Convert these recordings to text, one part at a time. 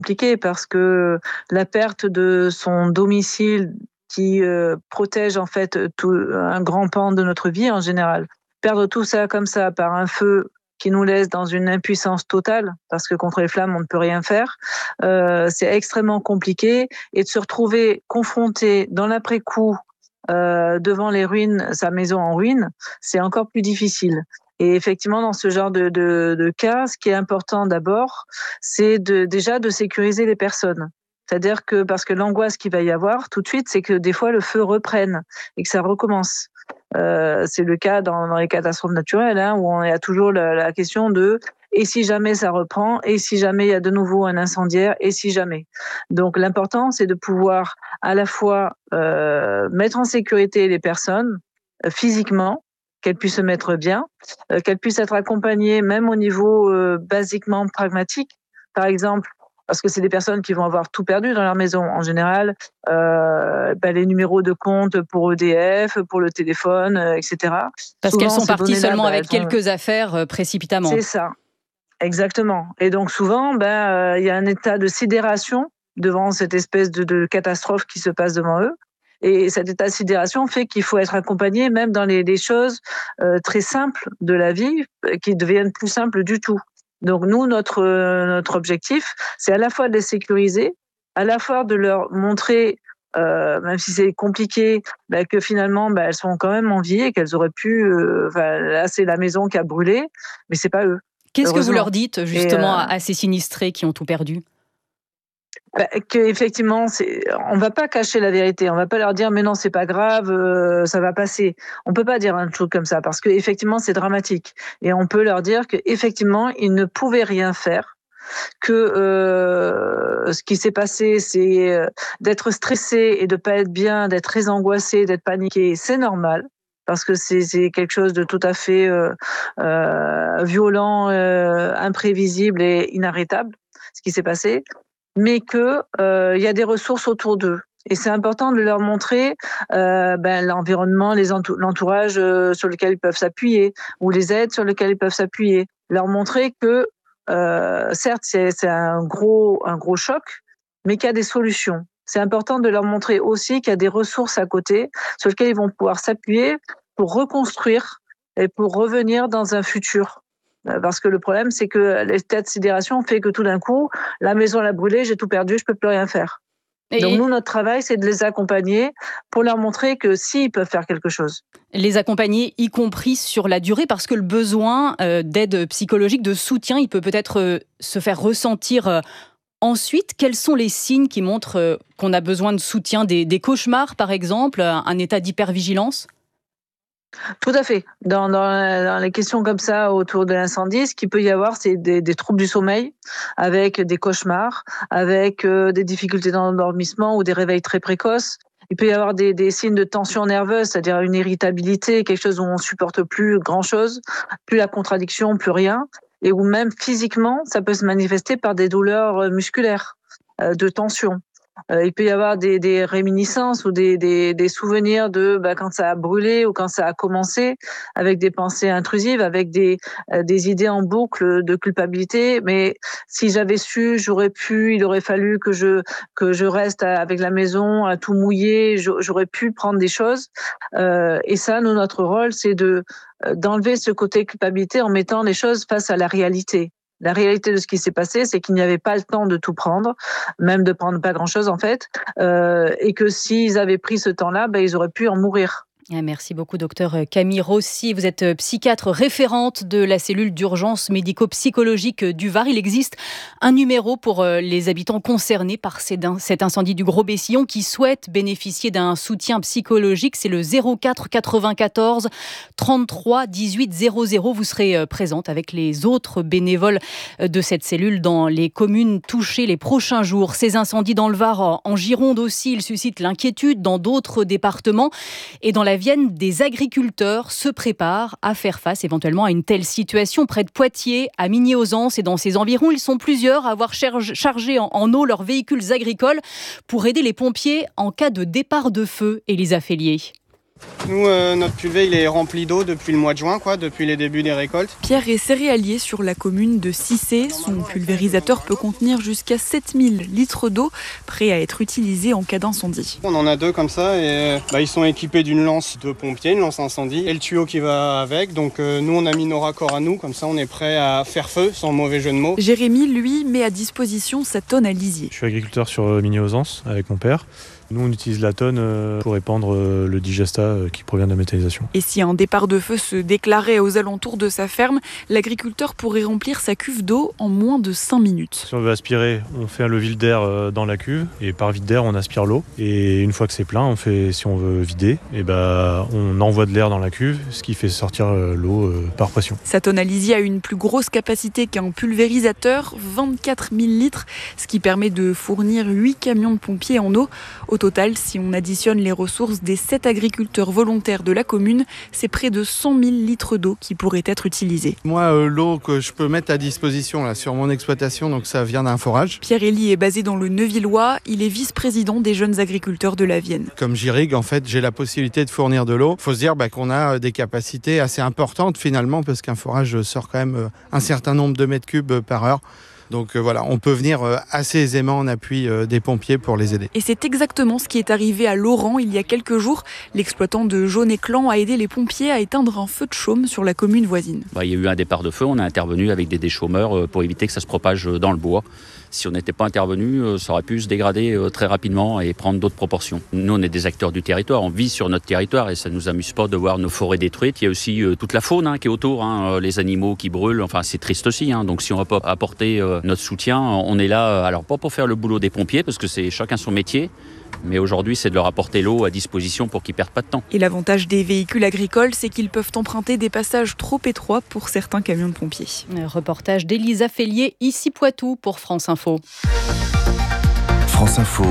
compliqué parce que la perte de son domicile qui protège en fait tout un grand pan de notre vie en général. Perdre tout ça comme ça par un feu qui nous laisse dans une impuissance totale, parce que contre les flammes, on ne peut rien faire, c'est extrêmement compliqué. Et de se retrouver confronté dans l'après-coup, devant les ruines, sa maison en ruine, c'est encore plus difficile. Et effectivement, dans ce genre de cas, ce qui est important d'abord, c'est déjà de sécuriser les personnes. C'est-à-dire que, parce que l'angoisse qu'il va y avoir tout de suite, c'est que des fois le feu reprenne et que ça recommence. C'est le cas dans les catastrophes naturelles, hein, où on a toujours la question de et si jamais ça reprend, et si jamais il y a de nouveau un incendiaire, et si jamais. Donc l'important, c'est de pouvoir à la fois mettre en sécurité les personnes physiquement, qu'elles puissent se mettre bien, qu'elles puissent être accompagnées même au niveau basiquement pragmatique. Par exemple, parce que c'est des personnes qui vont avoir tout perdu dans leur maison. En général, les numéros de compte pour EDF, pour le téléphone, etc. Parce Souvent, qu'elles sont ces parties données-là, seulement avec elles ont... quelques affaires précipitamment. C'est ça, exactement. Et donc souvent, il y a un état de sidération devant cette espèce de catastrophe qui se passe devant eux. Et cet état de sidération fait qu'il faut être accompagné même dans les choses très simples de la vie qui deviennent plus simples du tout. Donc nous, notre objectif, c'est à la fois de les sécuriser, à la fois de leur montrer, même si c'est compliqué, que finalement elles sont quand même en vie et qu'elles auraient pu. Là, c'est la maison qui a brûlé, mais c'est pas eux. Qu'est-ce que vous Heureusement. leur dites justement à ces sinistrés qui ont tout perdu ? Qu'effectivement, on va pas cacher la vérité. On va pas leur dire mais non, c'est pas grave, ça va passer. On peut pas dire un truc comme ça parce que effectivement c'est dramatique. Et on peut leur dire que effectivement ils ne pouvaient rien faire. Que ce qui s'est passé, c'est d'être stressé et de pas être bien, d'être très angoissé, d'être paniqué, c'est normal. Parce que c'est quelque chose de tout à fait violent, imprévisible et inarrêtable, ce qui s'est passé. Mais que y a des ressources autour d'eux. Et c'est important de leur montrer l'environnement, l'entourage sur lequel ils peuvent s'appuyer, ou les aides sur lesquelles ils peuvent s'appuyer. Leur montrer que certes c'est un gros choc, mais qu'il y a des solutions. C'est important de leur montrer aussi qu'il y a des ressources à côté sur lesquelles ils vont pouvoir s'appuyer pour reconstruire et pour revenir dans un futur. Parce que le problème, c'est que l'état de sidération fait que tout d'un coup, la maison a brûlé, j'ai tout perdu, je peux plus rien faire. Donc nous, notre travail, c'est de les accompagner pour leur montrer que s'ils peuvent faire quelque chose. Les accompagner, y compris sur la durée, parce que le besoin d'aide psychologique, de soutien, il peut-être se faire ressentir ensuite. Quels sont les signes qui montrent qu'on a besoin de soutien ? Des cauchemars, par exemple, un état d'hypervigilance ? Tout à fait. Dans les questions comme ça autour de l'incendie, ce qu'il peut y avoir, c'est des troubles du sommeil, avec des cauchemars, avec des difficultés dans l'endormissement ou des réveils très précoces. Il peut y avoir des signes de tension nerveuse, c'est-à-dire une irritabilité, quelque chose où on supporte plus grand-chose, plus la contradiction, plus rien, et où même physiquement, ça peut se manifester par des douleurs musculaires, de tension. Il peut y avoir des réminiscences ou des souvenirs de quand ça a brûlé ou quand ça a commencé, avec des pensées intrusives, avec des idées en boucle de culpabilité. Mais si j'avais su, il aurait fallu que je reste avec la maison à tout mouiller, j'aurais pu prendre des choses. Et ça, nous, notre rôle, c'est d'enlever ce côté culpabilité en mettant les choses face à la réalité. La réalité de ce qui s'est passé, c'est qu'il n'y avait pas le temps de tout prendre, même de prendre pas grand-chose en fait, et que s'ils avaient pris ce temps-là, ils auraient pu en mourir. Merci beaucoup, docteur Camille Rossi. Vous êtes psychiatre référente de la cellule d'urgence médico-psychologique du Var. Il existe un numéro pour les habitants concernés par cet incendie du Gros Bessillon qui souhaitent bénéficier d'un soutien psychologique. C'est le 04 94 33 18 00. Vous serez présente avec les autres bénévoles de cette cellule dans les communes touchées les prochains jours. Ces incendies dans le Var, en Gironde aussi, ils suscitent l'inquiétude dans d'autres départements. Et dans la Vienne, des agriculteurs se préparent à faire face éventuellement à une telle situation. Près de Poitiers, à Migné-aux-Anses et dans ses environs, ils sont plusieurs à avoir chargé en eau leurs véhicules agricoles pour aider les pompiers en cas de départ de feu. Élisa Félier. Nous, notre cuvée, il est rempli d'eau depuis le mois de juin, depuis les débuts des récoltes. Pierre est céréalier sur la commune de Cissé. Son pulvérisateur peut contenir jusqu'à 7000 litres d'eau, prêts à être utilisés en cas d'incendie. On en a 2 comme ça et ils sont équipés d'une lance de pompier, une lance incendie et le tuyau qui va avec. Donc nous, on a mis nos raccords à nous, comme ça on est prêt à faire feu, sans mauvais jeu de mots. Jérémy, lui, met à disposition sa tonne à lisier. Je suis agriculteur sur Migné-Auzance avec mon père. Nous, on utilise la tonne pour épandre le digesta qui provient de la méthanisation. Et si un départ de feu se déclarait aux alentours de sa ferme, l'agriculteur pourrait remplir sa cuve d'eau en moins de 5 minutes. Si on veut aspirer, on fait un levier d'air dans la cuve et par vide d'air, on aspire l'eau. Et une fois que c'est plein, si on veut vider, on envoie de l'air dans la cuve, ce qui fait sortir l'eau par pression. Sa tonne à lisier a une plus grosse capacité qu'un pulvérisateur, 24 000 litres, ce qui permet de fournir 8 camions de pompiers en eau. Au total, si on additionne les ressources des 7 agriculteurs volontaires de la commune, c'est près de 100 000 litres d'eau qui pourraient être utilisés. Moi, l'eau que je peux mettre à disposition là, sur mon exploitation, donc ça vient d'un forage. Pierre Elie est basé dans le Neuvillois. Il est vice-président des jeunes agriculteurs de la Vienne. Comme j'irrigue, en fait, j'ai la possibilité de fournir de l'eau. Il faut se dire qu'on a des capacités assez importantes finalement, parce qu'un forage sort quand même un certain nombre de mètres cubes par heure. Donc voilà, on peut venir assez aisément en appui des pompiers pour les aider. Et c'est exactement ce qui est arrivé à Laurent il y a quelques jours. L'exploitant de Jaune-Éclan a aidé les pompiers à éteindre un feu de chaume sur la commune voisine. Il y a eu un départ de feu, on a intervenu avec des déchômeurs pour éviter que ça se propage dans le bois. Si on n'était pas intervenu, ça aurait pu se dégrader très rapidement et prendre d'autres proportions. Nous, on est des acteurs du territoire, on vit sur notre territoire et ça ne nous amuse pas de voir nos forêts détruites. Il y a aussi toute la faune qui est autour, les animaux qui brûlent, c'est triste aussi. Donc si on ne va pas apporter notre soutien, on est là, alors pas pour faire le boulot des pompiers, parce que c'est chacun son métier, mais aujourd'hui, c'est de leur apporter l'eau à disposition pour qu'ils ne perdent pas de temps. Et l'avantage des véhicules agricoles, c'est qu'ils peuvent emprunter des passages trop étroits pour certains camions de pompiers. Un reportage d'Elisa Fellier, ici Poitou pour France Info. France Info.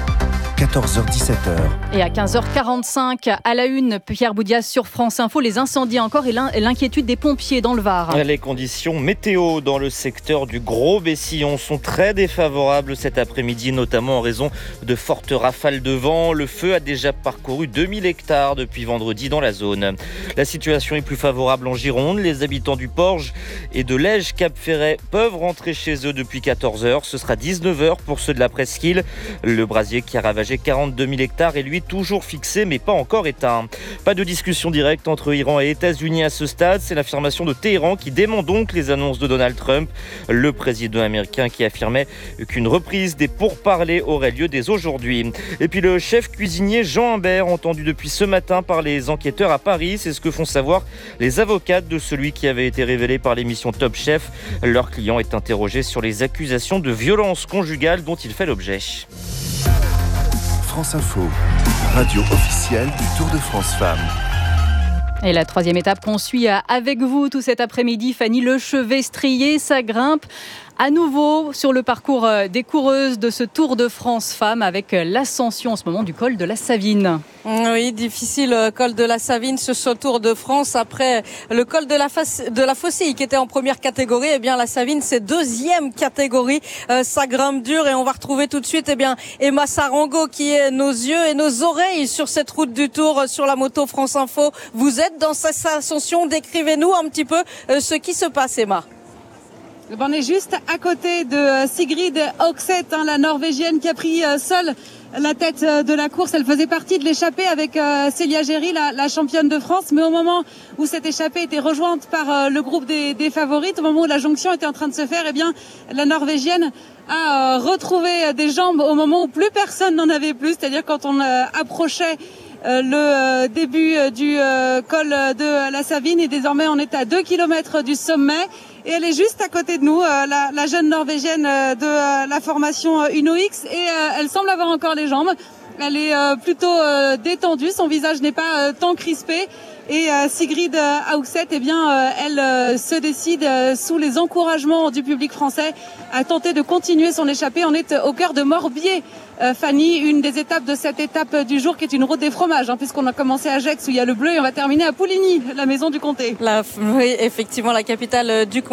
14h-17h. Et à 15h45, à la une, Pierre Boudias sur France Info, les incendies encore et l'inquiétude des pompiers dans le Var. Les conditions météo dans le secteur du Gros-Bessillon sont très défavorables cet après-midi, notamment en raison de fortes rafales de vent. Le feu a déjà parcouru 2000 hectares depuis vendredi dans la zone. La situation est plus favorable en Gironde. Les habitants du Porge et de Lège-Cap-Ferret peuvent rentrer chez eux depuis 14h. Ce sera 19h pour ceux de la Presqu'île. Le brasier qui a ravagé 42 000 hectares est lui toujours fixé mais pas encore éteint. Pas de discussion directe entre Iran et États-Unis à ce stade. C'est l'affirmation de Téhéran qui dément donc les annonces de Donald Trump, le président américain qui affirmait qu'une reprise des pourparlers aurait lieu dès aujourd'hui. Et puis le chef cuisinier Jean Imbert, entendu depuis ce matin par les enquêteurs à Paris, c'est ce que font savoir les avocates de celui qui avait été révélé par l'émission Top Chef. Leur client est interrogé sur les accusations de violence conjugale dont il fait l'objet. France Info, radio officielle du Tour de France Femmes. Et la troisième étape qu'on suit avec vous tout cet après-midi, Fanny Lechevet-Strier, ça grimpe à nouveau sur le parcours des coureuses de ce Tour de France Femmes avec l'ascension en ce moment du col de la Savine. Oui, difficile col de la Savine sur ce Tour de France. Après le col de la Faucille qui était en première catégorie, la Savine c'est deuxième catégorie. Ça grimpe dur et on va retrouver tout de suite Emma Sarango qui est nos yeux et nos oreilles sur cette route du Tour sur la moto France Info. Vous êtes dans cette ascension, décrivez-nous un petit peu ce qui se passe, Emma. On est juste à côté de Sigrid Høgseth, la Norvégienne qui a pris seule la tête de la course. Elle faisait partie de l'échappée avec Célia Géry, la championne de France. Mais au moment où cette échappée était rejointe par le groupe des favorites, au moment où la jonction était en train de se faire, la Norvégienne a retrouvé des jambes au moment où plus personne n'en avait plus. C'est-à-dire quand on approchait le début du col de la Savine et désormais on est à 2 km du sommet et elle est juste à côté de nous, la jeune Norvégienne de la formation UNOX et elle semble avoir encore les jambes. Elle est plutôt détendue, son visage n'est pas tant crispé. Et Sigrid Høgseth, elle se décide sous les encouragements du public français à tenter de continuer son échappée. On est au cœur de Morbier, Fanny, une des étapes de cette étape du jour qui est une route des fromages, puisqu'on a commencé à Gex où il y a le bleu et on va terminer à Pouligny, la maison du comté. Oui, effectivement, la capitale du comté.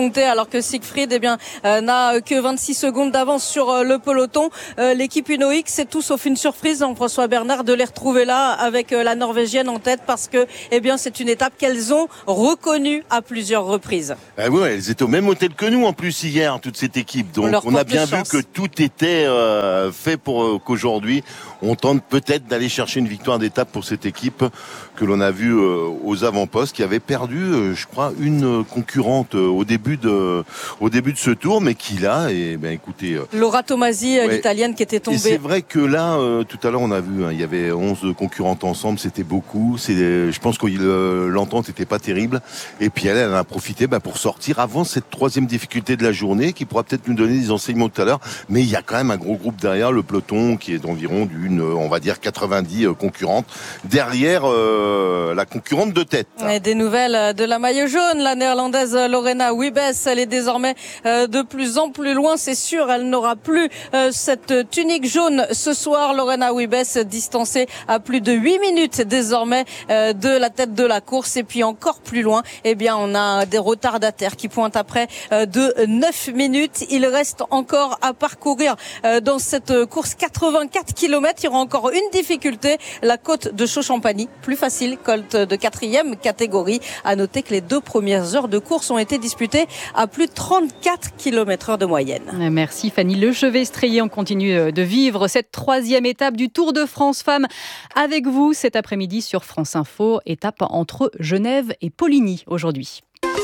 compter alors que Siegfried n'a que 26 secondes d'avance sur le peloton. L'équipe Uno X, c'est tout sauf une surprise, Jean-François Bernard, de les retrouver là avec la Norvégienne en tête parce que c'est une étape qu'elles ont reconnue à plusieurs reprises. Oui, elles étaient au même hôtel que nous en plus hier, toute cette équipe. Donc on a bien vu que tout était fait pour qu'aujourd'hui on tente peut-être d'aller chercher une victoire d'étape pour cette équipe que l'on a vue aux avant-postes, qui avait perdu, je crois, une concurrente au début de ce tour, mais qui là, écoutez... Laura Tomasi, l'italienne, qui était tombée. Et c'est vrai que là, tout à l'heure, on a vu, il y avait 11 concurrentes ensemble, c'était beaucoup. Je pense que l'entente n'était pas terrible. Et puis elle en a profité pour sortir avant cette troisième difficulté de la journée, qui pourra peut-être nous donner des enseignements tout à l'heure. Mais il y a quand même un gros groupe derrière, le peloton, qui est d'environ on va dire 90 concurrentes, derrière la concurrente de tête. Et des nouvelles de la maillot jaune, la néerlandaise Lorena Wiebes, elle est désormais de plus en plus loin, c'est sûr, elle n'aura plus cette tunique jaune ce soir. Lorena Wiebes distancée à plus de 8 minutes désormais de la tête de la course. Et puis encore plus loin, on a des retardataires qui pointent après de 9 minutes. Il reste encore à parcourir dans cette course 84 km. Il y aura encore une difficulté, la côte de Chaux-Champagny, plus facile, côte de 4e catégorie. À noter que les 2 premières heures de course ont été disputées à plus de 34 km/h de moyenne. Merci Fanny Lechevet-Estrayé. On continue de vivre cette 3e étape du Tour de France Femmes avec vous cet après-midi sur France Info. Étape entre Genève et Poligny aujourd'hui.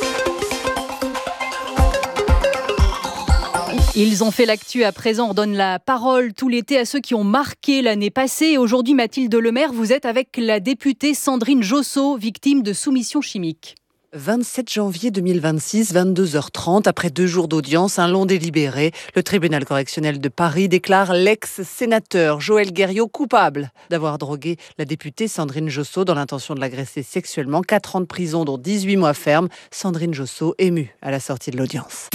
Ils ont fait l'actu. À présent, on donne la parole tout l'été à ceux qui ont marqué l'année passée. Et aujourd'hui, Mathilde Lemaire, vous êtes avec la députée Sandrine Josso, victime de soumission chimique. 27 janvier 2026, 22h30, après 2 jours d'audience, un long délibéré, le tribunal correctionnel de Paris déclare l'ex-sénateur Joël Guerriau coupable d'avoir drogué la députée Sandrine Josso dans l'intention de l'agresser sexuellement. 4 ans de prison, dont 18 mois ferme. Sandrine Josso émue à la sortie de l'audience.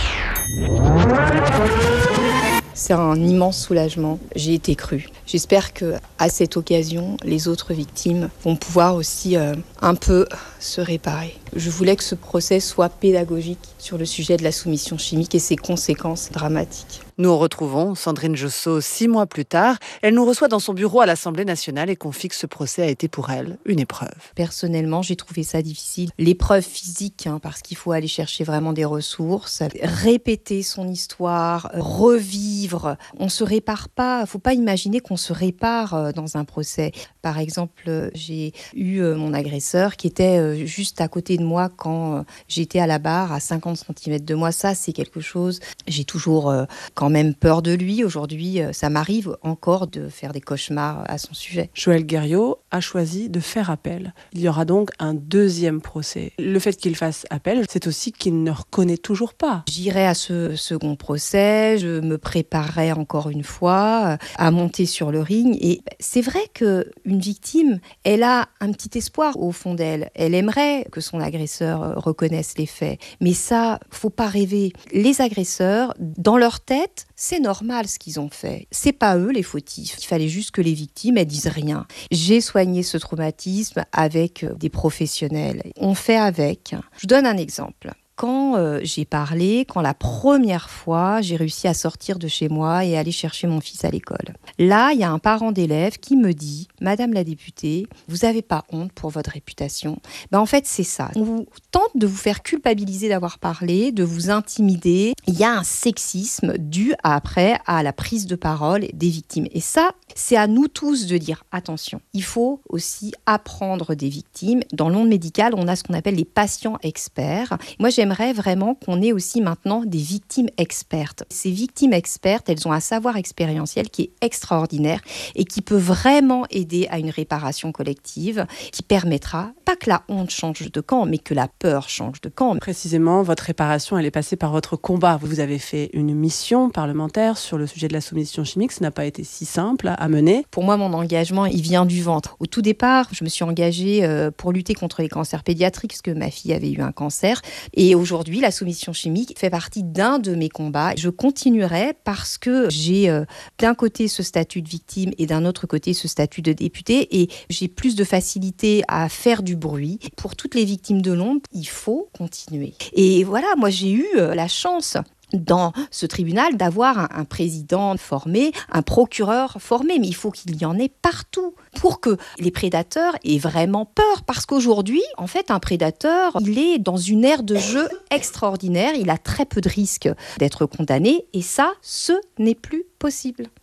C'est un immense soulagement. J'ai été crue. J'espère que, à cette occasion, les autres victimes vont pouvoir aussi un peu se réparer. Je voulais que ce procès soit pédagogique sur le sujet de la soumission chimique et ses conséquences dramatiques. Nous retrouvons Sandrine Josso 6 mois plus tard. Elle nous reçoit dans son bureau à l'Assemblée nationale et confie que ce procès a été pour elle une épreuve. Personnellement, j'ai trouvé ça difficile. L'épreuve physique, parce qu'il faut aller chercher vraiment des ressources, répéter son histoire, revivre. On ne se répare pas. Il ne faut pas imaginer qu'on se répare dans un procès. Par exemple, j'ai eu mon agresseur qui était juste à côté de moi quand j'étais à la barre, à 50 cm de moi. Ça, c'est quelque chose. J'ai toujours quand même peur de lui. Aujourd'hui, ça m'arrive encore de faire des cauchemars à son sujet. Joël Guerriau a choisi de faire appel. Il y aura donc un 2e procès. Le fait qu'il fasse appel, c'est aussi qu'il ne reconnaît toujours pas. J'irai à ce second procès, je me préparerai encore une fois à monter sur le ring. Et c'est vrai qu'une victime, elle a un petit espoir au fond d'elle. Elle aimerait que son agresseur reconnaisse les faits. Mais ça, faut pas rêver. Les agresseurs, dans leur tête, c'est normal ce qu'ils ont fait. C'est pas eux les fautifs. Il fallait juste que les victimes, elles disent rien. J'ai soigné ce traumatisme avec des professionnels. On fait avec. Je donne un exemple. Quand j'ai parlé, quand la première fois, j'ai réussi à sortir de chez moi et aller chercher mon fils à l'école. Là, il y a un parent d'élève qui me dit « Madame la députée, vous n'avez pas honte pour votre réputation ?» En fait, c'est ça. On vous tente de vous faire culpabiliser d'avoir parlé, de vous intimider. Il y a un sexisme dû après à la prise de parole des victimes. Et ça, c'est à nous tous de dire « Attention, il faut aussi apprendre des victimes. » Dans le monde médical, on a ce qu'on appelle les patients experts. Moi, j'aimerais vraiment qu'on ait aussi maintenant des victimes expertes. Ces victimes expertes, elles ont un savoir expérientiel qui est extraordinaire et qui peut vraiment aider à une réparation collective qui permettra, pas que la honte change de camp, mais que la peur change de camp. Précisément, votre réparation, elle est passée par votre combat. Vous avez fait une mission parlementaire sur le sujet de la soumission chimique. Ce n'a pas été si simple à mener. Pour moi, mon engagement, il vient du ventre. Au tout départ, je me suis engagée pour lutter contre les cancers pédiatriques parce que ma fille avait eu un cancer. Et aujourd'hui, la soumission chimique fait partie d'un de mes combats. Je continuerai parce que j'ai d'un côté ce statut de victime et d'un autre côté ce statut de député, et j'ai plus de facilité à faire du bruit. Pour toutes les victimes de l'ombre, il faut continuer. Et voilà, moi j'ai eu la chance dans ce tribunal d'avoir un président formé, un procureur formé, mais il faut qu'il y en ait partout pour que les prédateurs aient vraiment peur, parce qu'aujourd'hui, en fait, un prédateur, il est dans une ère de jeu extraordinaire, il a très peu de risques d'être condamné, et ça, ce n'est plus possible.